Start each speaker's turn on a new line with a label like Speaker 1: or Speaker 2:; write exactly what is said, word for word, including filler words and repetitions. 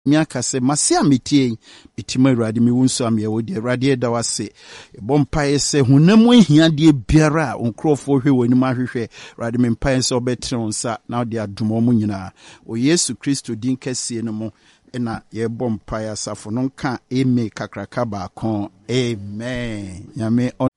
Speaker 1: miaka se mase ametie bitima Awurade mi wunso am yewo de Awurade da wase bompae se hunamu ehia de biara onkrofo hwe woni ma hwehwe Awurade mi mpae se obetre onsa na de adomo mu nyina o Yesu Kristo din kase no mu na ye bompae asafo no nka eme kakraka ba kon amen nyame